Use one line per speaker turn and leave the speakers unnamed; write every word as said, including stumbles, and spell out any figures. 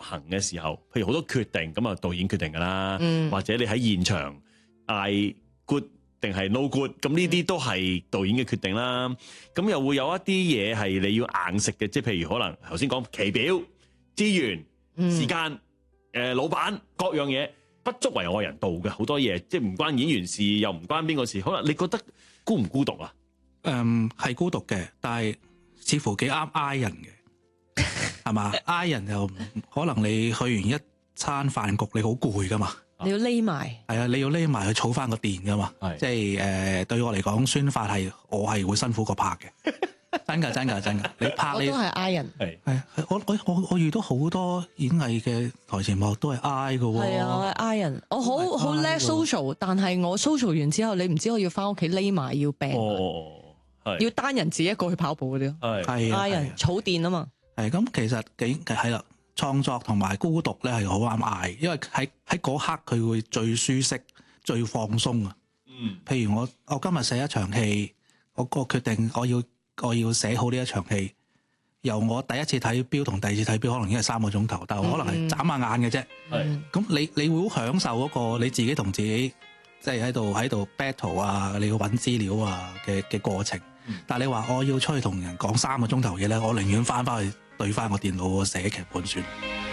行嘅時候，譬如好多決定咁啊，導演決定㗎啦，
嗯、
或者你喺現場嗌 good 定係 no good，咁呢啲都係導演嘅決定啦。咁又會有一啲嘢係你要硬食嘅，即係譬如可能頭先講期表、資源、
嗯、
時間、誒、呃、老闆各樣嘢不足為外人道嘅，好多嘢即係唔關演員事，又唔關邊個事。可能你覺得孤唔孤獨啊？
誒、嗯，係孤獨嘅，但係似乎幾啱 I 人嘅，係嘛？I 人又可能你去完一餐飯局，你好攰噶嘛。
你要匿埋，
係啊，你要匿埋去儲翻個電噶嘛，即係誒、呃、對我嚟講，宣發係我係會辛苦過拍嘅，真㗎真㗎真㗎。你拍你
我都係 I 人，
係係我我我我遇到好多演藝嘅台前幕都係 I 嘅喎。
係啊，我係 I 人，我好好叻 social，但係我 social 完之後，你唔知我要翻屋企匿埋要病，
哦，係
要單人自己一個去跑步嗰啲咯。
係
I 人儲電啊嘛。
係咁，其實幾係啦。創作同埋孤獨咧係好啱嗌，因為喺喺嗰刻佢會最舒適、最放鬆啊。
嗯，
譬如我我今日寫一場戲，我個決定我要我要寫好呢一場戲，由我第一次睇標同第二次睇標可能已經係三個鐘頭，但係可能係眨下眼嘅啫。
係
咁、嗯、你你會好享受嗰個你自己同自己即係喺度喺度 battle 啊，你要揾資料啊嘅嘅過程。嗯、但係你話我要出去同人講三個鐘頭嘢咧，我寧願翻返去對翻個電腦寫劇本算。